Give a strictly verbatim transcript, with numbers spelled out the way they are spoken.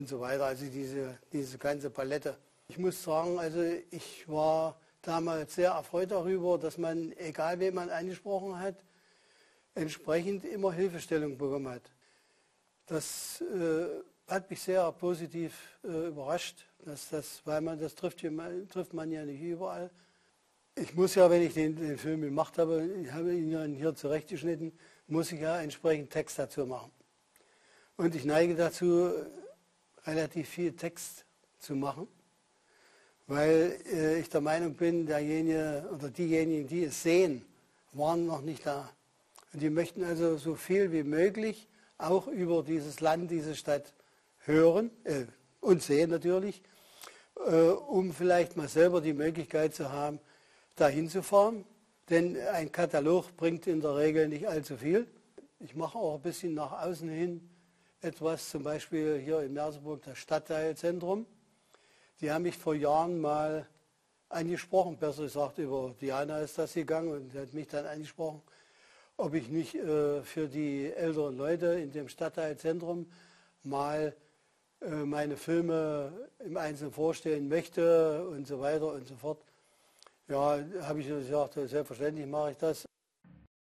und so weiter, also diese, diese ganze Palette. Ich muss sagen, also ich war damals sehr erfreut darüber, dass man, egal wen man angesprochen hat, entsprechend immer Hilfestellung bekommen hat. Das äh, hat mich sehr positiv äh, überrascht, dass das, weil man das trifft, trifft man ja nicht überall. Ich muss ja, wenn ich den, den Film gemacht habe, ich habe ihn ja hier zurechtgeschnitten, muss ich ja entsprechend Text dazu machen. Und ich neige dazu, relativ viel Text zu machen, weil äh, ich der Meinung bin, derjenige oder diejenigen, die es sehen, waren noch nicht da. Und die möchten also so viel wie möglich auch über dieses Land, diese Stadt hören äh, und sehen natürlich, äh, um vielleicht mal selber die Möglichkeit zu haben, dahin zu fahren. Denn ein Katalog bringt in der Regel nicht allzu viel. Ich mache auch ein bisschen nach außen hin etwas, zum Beispiel hier in Merseburg das Stadtteilzentrum. Die haben mich vor Jahren mal angesprochen, besser gesagt über Diana ist das gegangen und hat mich dann angesprochen, ob ich nicht äh, für die älteren Leute in dem Stadtteilzentrum mal äh, meine Filme im Einzelnen vorstellen möchte und so weiter und so fort. Ja, habe ich gesagt, selbstverständlich mache ich das.